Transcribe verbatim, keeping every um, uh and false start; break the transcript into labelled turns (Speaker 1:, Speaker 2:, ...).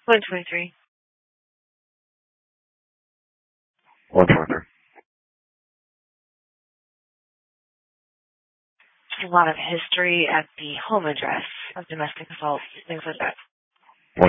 Speaker 1: one twenty-three.
Speaker 2: one twenty-three.
Speaker 1: A lot of history at the home address of domestic assault, things like that.